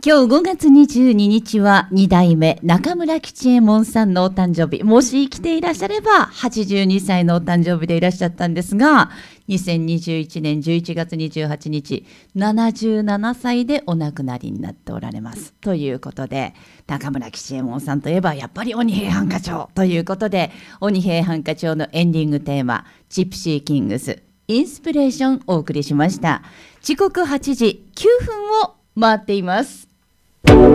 今日5月22日は2代目中村吉右衛門さんのお誕生日。もし生きていらっしゃれば82歳のお誕生日でいらっしゃったんですが、2021年11月28日、77歳でお亡くなりになっておられます。ということで、中村吉右衛門さんといえばやっぱり鬼平犯科帳ということで、鬼平犯科帳のエンディングテーマ、ジプシーキングス、インスピレーションお送りしました。時刻8時9分を回っています。